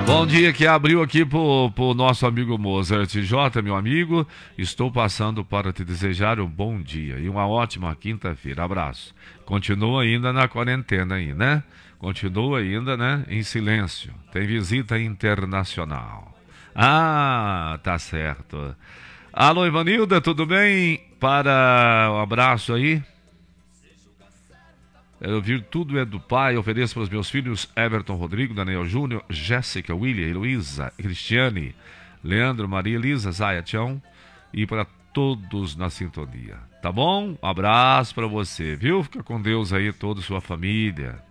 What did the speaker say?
Bom dia, que abriu aqui pro nosso amigo Mozart J, meu amigo. Estou passando para te desejar um bom dia e uma ótima quinta-feira. Abraço. Continua ainda na quarentena aí, né? Continua ainda, né? Em silêncio. Tem visita internacional. Ah, tá certo. Alô, Ivanilda, tudo bem? Para um abraço aí. Eu vi tudo é do Pai, ofereço para os meus filhos Everton, Rodrigo, Daniel Júnior, Jéssica, William, Heloísa, Cristiane, Leandro, Maria Elisa, Zaya, Tião e para todos na sintonia. Tá bom? Um abraço para você, viu? Fica com Deus aí, toda a sua família.